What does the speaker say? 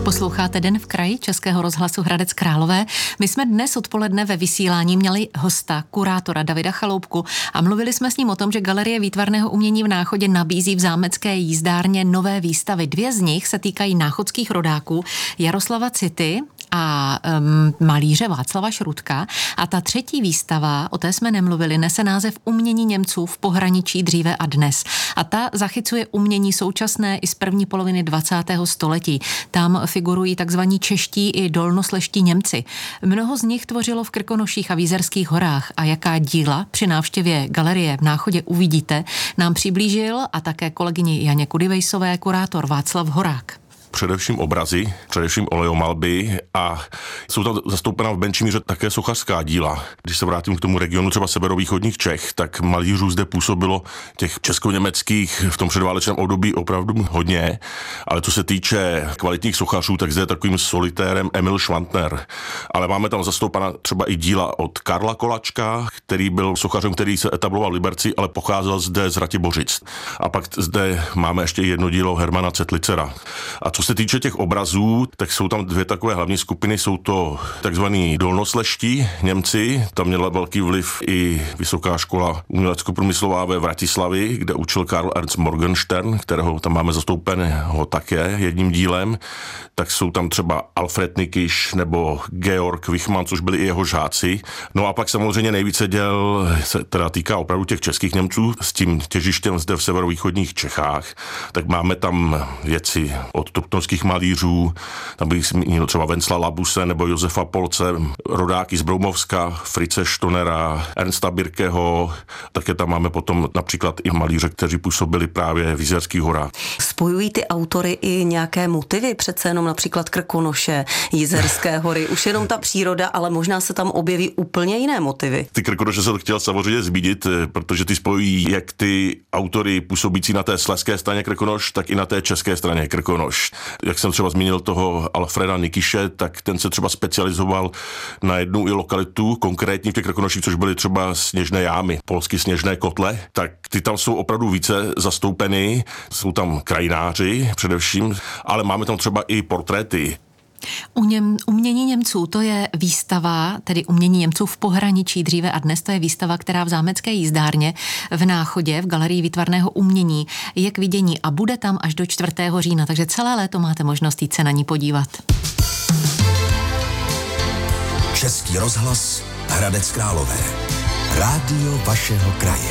Posloucháte Den v kraji Českého rozhlasu Hradec Králové. My jsme dnes odpoledne ve vysílání měli hosta, kurátora Davida Chaloupku a mluvili jsme s ním o tom, že Galerie výtvarného umění v Náchodě nabízí v zámecké jízdárně nové výstavy. 2 z nich se týkají náchodských rodáků Jaroslava City a malíře Václava Šrudka. A ta 3. výstava, o té jsme nemluvili, nese název Umění Němců v pohraničí dříve a dnes. A ta zachycuje umění současné i z první poloviny 20. století. Tam figurují takzvaní čeští i dolnosleští Němci. Mnoho z nich tvořilo v Krkonoších a v Jizerských horách a jaká díla při návštěvě galerie v Náchodě uvidíte, nám přiblížil a také kolegyni Janě Kudivejsové kurátor Václav Horák. Především obrazy, především olejomalby a jsou tam zastoupena v menší míře také sochařská díla. Když se vrátím k tomu regionu třeba severovýchodních Čech, tak malířů zde působilo těch česko-německých v tom předválečném období opravdu hodně, ale co se týče kvalitních sochařů, tak zde je takovým solitérem Emil Schwantner. Ale máme tam zastoupena třeba i díla od Karla Kolačka, který byl sochařem, který se etabloval v Liberci, ale pocházel zde z Ratibořic. A pak zde máme ještě jedno dílo Hermana Cetlicera. A co se týče těch obrazů, tak jsou tam 2 takové hlavní skupiny, jsou to takzvaný dolnosleští Němci, tam měla velký vliv i Vysoká škola umělecko-průmyslová ve Vratislavi, kde učil Karl Ernst Morgenstern, kterého tam máme zastoupeného také jedním dílem, tak jsou tam třeba Alfred Nikiš nebo Georg Wichmann, což byli i jeho žáci. No a pak samozřejmě nejvíce děl se teda týká opravdu těch českých Němců s tím těžištěm zde v severovýchodních Čechách, tak máme tam věci od trutnovských malířů, tam bych zmínil třeba Vencla Labuse nebo Josefa Polce, rodáky z Broumovska, Fritze Stonera, Ernsta Birkeho, také tam máme potom například i malíře, kteří působili právě v Jizerských horách. Spojují ty autory i nějaké motivy, přece jenom například Krkonoše, Jizerské hory, už jenom ta příroda, ale možná se tam objeví úplně jiné motivy. Ty Krkonoše jsem chtěl samozřejmě zmínit, protože ty spojují jak ty autory působící na té slezské straně Krkonoš, tak i na té české straně Krkonoš. Jak jsem třeba zmínil toho Alfreda Nikiše, tak ten se třeba specializoval na jednu i lokalitu, konkrétně v těch Krkonoších, což byly třeba sněžné jámy, polsky sněžné kotle, tak ty tam jsou opravdu více zastoupeny, jsou tam krajináři především, ale máme tam třeba i portréty. Umění Němců, to je výstava, tedy Umění Němců v pohraničí dříve a dnes, to je výstava, která v zámecké jízdárně v Náchodě v Galerii výtvarného umění je k vidění a bude tam až do 4. října, takže celé léto máte možnost jít se na ní podívat. Český rozhlas Hradec Králové. Rádio vašeho kraje.